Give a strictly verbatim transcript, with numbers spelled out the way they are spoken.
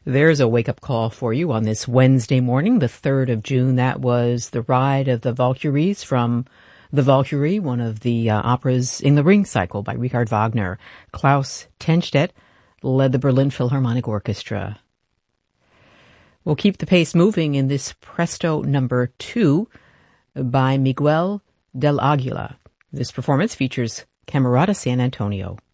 There's a wake-up call for you on this Wednesday morning, the third of June. That was the Ride of the Valkyries from The Valkyrie, one of the uh, operas in the Ring cycle by Richard Wagner. Klaus Tennstedt led the Berlin Philharmonic Orchestra. We'll keep the pace moving in this Presto number two by Miguel del Aguila. This performance features Camerata San Antonio.